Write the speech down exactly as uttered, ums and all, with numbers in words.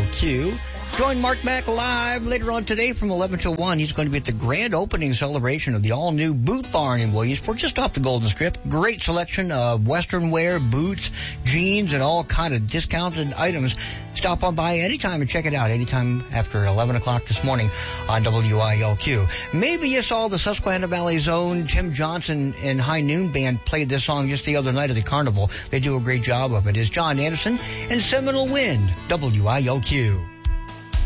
Q. Join Mark Mack live later on today from eleven till one. He's going to be at the grand opening celebration of the all-new Boot Barn in Williamsport, just off the Golden Strip. Great selection of Western wear, boots, jeans, and all kind of discounted items. Stop on by anytime and check it out anytime after eleven o'clock this morning on W I L Q. Maybe you saw the Susquehanna Valley's own Tim Johnson and High Noon Band played this song just the other night at the carnival. They do a great job of it. It's John Anderson and Seminole Wind, W I L Q.